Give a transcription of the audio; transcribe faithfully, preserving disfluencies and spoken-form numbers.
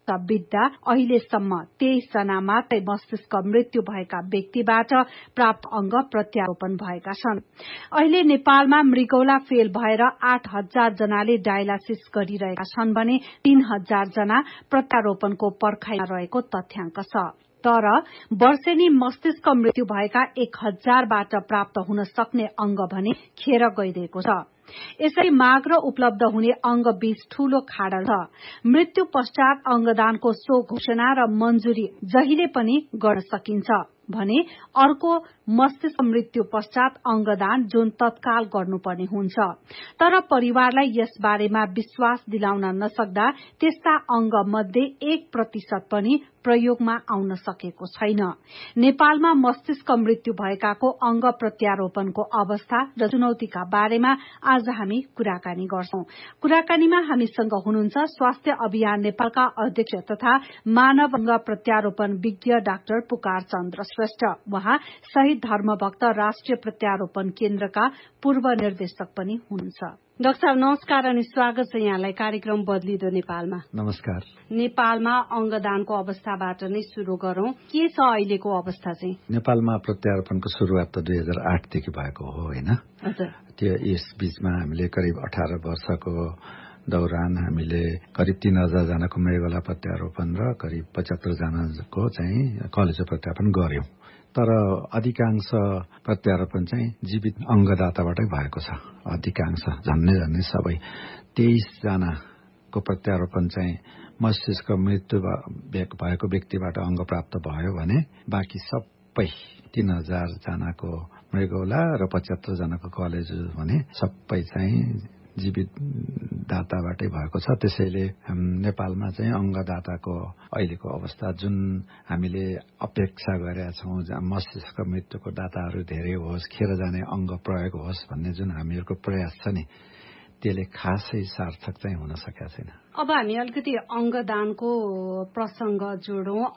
बित्दा अहिलेसम्म तेइस जना मात्रै मस्तिष्क मृत्यु भएका व्यक्तिबाट प्राप्त अंग प्रत्यारोपण भएका छन्। अहिले नेपालमा मृगौला फेल भएर आठ हजार जनाले डायलासिस गरिरहेका छन् भने तीन हजार जना प्रत्यारोपणको पर्खाइमा रहेको तथ्याङ्क छ। तर वर्षेनी मस्तिष्क मृत्यु भएका एक हजारबाट प्राप्त हुन सक्ने अंग भने खेर गइरहेको छ। यसरी माग र उपलब्ध हुने अंग बीच ठूलो खाडल छ। मृत्यु पश्चात अंगदानको सो घोषणा र मंजूरी जहिले पनि गर्न सकिन्छ भने अर्को मस्तिष्क मृत्यु पश्चात अंगदान जुन तत्काल गर्नुपर्ने हुन्छ। तर परिवारलाई यस बारेमा विश्वास दिलाउन नसक्दा त्यस्ता अंग मध्ये एक प्रतिशत पनि प्रयोगमा आउन सकेको छैन। नेपालमा मस्तिष्क मृत्यु भएकाको अंग प्रत्यारोपणको अवस्था र चुनौतीका बारेमा आज हामी कुराकानी गर्छौं। कुराकानीमा हामीसँग हुनुहुन्छ स्वास्थ्य अभियान नेपालका अध्यक्ष तथा मानव अंग प्रत्यारोपण विज्ञ डाक्टर पुकार चन्द्र श्रेष्ठ। उहाँ शहीद धर्मभक्त राष्ट्रिय प्रत्यारोपण केन्द्रका पूर्व निर्देशक पनि हुनुहुन्छ। डाक्टर साहब नमस्कार अनि स्वागत छ यहाँलाई कार्यक्रम बदलिदो नेपालमा। नमस्कार। नेपालमा अंगदानको अवस्थाबाट नै शुरू गरौं। के छ अहिलेको अवस्था चाहिँ? नेपालमा प्रत्यारोपणको शुरूआत त दुई हजार आठदेखि भएको हो होइन? हजुर। त्यो यस बीचमा हामीले करिब अठार वर्षको दौरान हामीले करिब तीन हजार जनाको मृगौला प्रत्यारोपण र करिब पचहत्तर जनाको चाहिँ कलेजो प्रत्यारोपण गर्यौं। तर अधिकांश प्रत्यारोपण चाहिँ जीवित अंगदाताबाटै भएको छ। अधिकांश झन्नै झन्नै सबै तेइस जनाको प्रत्यारोपण चाहिँ मस्तिष्क मृत्यु भएको व्यक्तिबाट अंग प्राप्त भयो भने बाँकी सबै तीन हजार जनाको मृगौला र पचहत्तर जनाको कलेज भने सबै चाहिँ जीवित दाताबाटै भएको छ। त्यसैले नेपालमा चाहिँ अंगदाताको अहिलेको अवस्था जुन हामीले अपेक्षा गरेका छौं मस्तिष्क मृत्युको दाताहरू धेरै होस्, खेर जाने अंग प्रयोग होस् भन्ने जुन हामीहरूको प्रयास छ नि त्यसले खासै सार्थक चाहिँ हुन सकेका छैन। अब हामी अलिकति अंगदानको प्रसंग जोडौं।